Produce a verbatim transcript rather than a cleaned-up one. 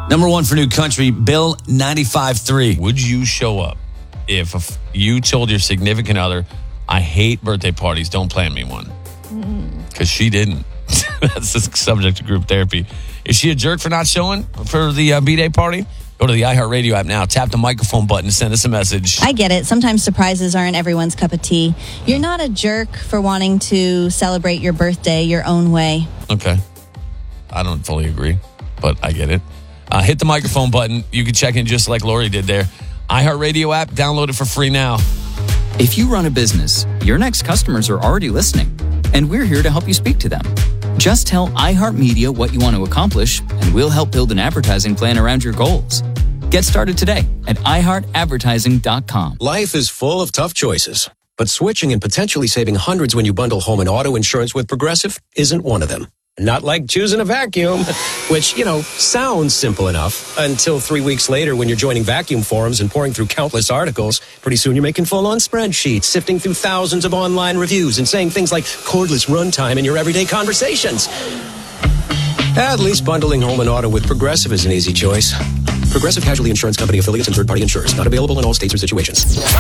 Number one for new country, Bill ninety-five three. Would you show up if a, you told your significant other, I hate birthday parties, don't plan me one? Because mm. she didn't. That's the subject of group therapy. Is she a jerk for not showing for the uh, B-Day party? Go to the iHeartRadio app now. Tap the microphone button to send us a message. I get it. Sometimes surprises aren't everyone's cup of tea. You're not a jerk for wanting to celebrate your birthday your own way. Okay. I don't fully agree, but I get it. Uh, hit the microphone button. You can check in just like Lori did there. iHeartRadio app, download it for free now. If you run a business, your next customers are already listening, and we're here to help you speak to them. Just tell iHeartMedia what you want to accomplish, and we'll help build an advertising plan around your goals. Get started today at i heart advertising dot com. Life is full of tough choices, but switching and potentially saving hundreds when you bundle home and auto insurance with Progressive isn't one of them. Not like choosing a vacuum, which, you know, sounds simple enough until three weeks later when you're joining vacuum forums and pouring through countless articles. Pretty soon you're making full-on spreadsheets, sifting through thousands of online reviews and saying things like cordless runtime in your everyday conversations. At least bundling home and auto with Progressive is an easy choice. Progressive Casualty Insurance Company affiliates and third-party insurers. Not available in all states or situations.